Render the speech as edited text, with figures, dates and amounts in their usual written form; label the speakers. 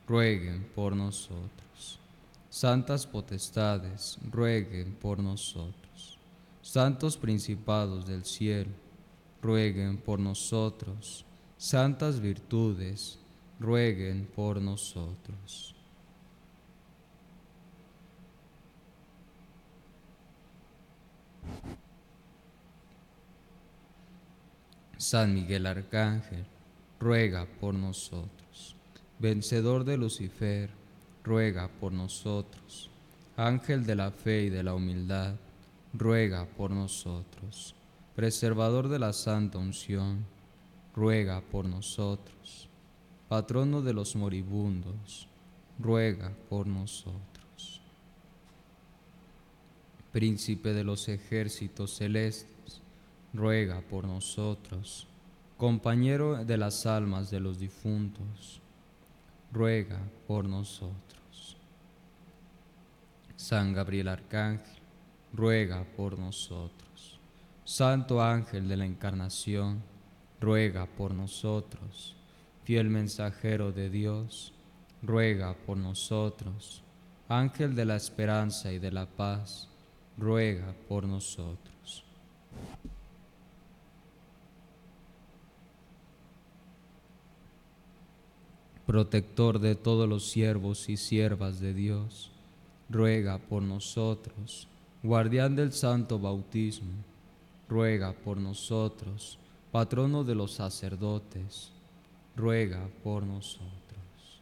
Speaker 1: rueguen por nosotros. Santas potestades, rueguen por nosotros. Santos principados del cielo, rueguen por nosotros. Santas virtudes, rueguen por nosotros. San Miguel Arcángel, ruega por nosotros. Vencedor de Lucifer, ruega por nosotros. Ángel de la fe y de la humildad, ruega por nosotros. Preservador de la santa unción, ruega por nosotros. Patrono de los moribundos, ruega por nosotros. Príncipe de los ejércitos celestes, ruega por nosotros. Compañero de las almas de los difuntos, ruega por nosotros. San Gabriel Arcángel, ruega por nosotros. Santo ángel de la Encarnación, ruega por nosotros. Fiel mensajero de Dios, ruega por nosotros. Ángel de la esperanza y de la paz, ruega por nosotros. Protector de todos los siervos y siervas de Dios, ruega por nosotros. Guardián del santo bautismo, ruega por nosotros. Patrono de los sacerdotes, ruega por nosotros.